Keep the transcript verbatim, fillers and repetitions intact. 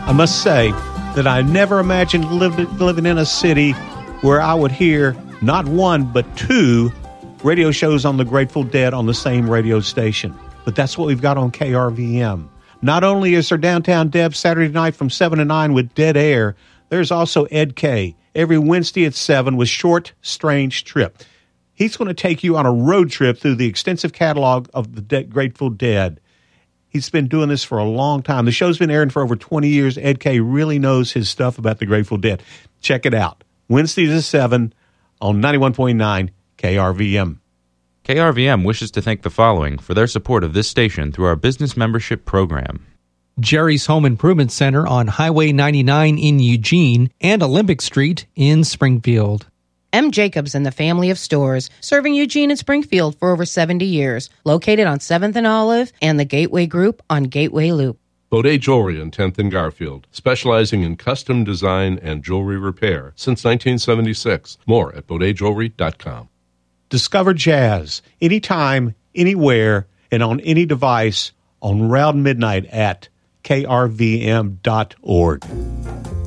I must say that I never imagined living, living in a city where I would hear not one but two radio shows on the Grateful Dead on the same radio station. But that's what we've got on K R V M. Not only is there Downtown Deb Saturday night from seven to nine with Dead Air, there's also Ed K every Wednesday at seven with Short, Strange Trip. He's going to take you on a road trip through the extensive catalog of the De- Grateful Dead. He's been doing this for a long time. The show's been airing for over twenty years. Ed K really knows his stuff about the Grateful Dead. Check it out. Wednesdays at seven on ninety-one point nine K R V M. K R V M wishes to thank the following for their support of this station through our business membership program. Jerry's Home Improvement Center on Highway ninety-nine in Eugene and Olympic Street in Springfield. M. Jacobs and the family of stores, serving Eugene and Springfield for over seventy years, located on seventh and Olive and the Gateway Group on Gateway Loop. Baudet Jewelry on tenth and Garfield, specializing in custom design and jewelry repair since nineteen seventy-six. More at baudet jewelry dot com. Discover jazz anytime, anywhere, and on any device on Round Midnight at K R V M dot org.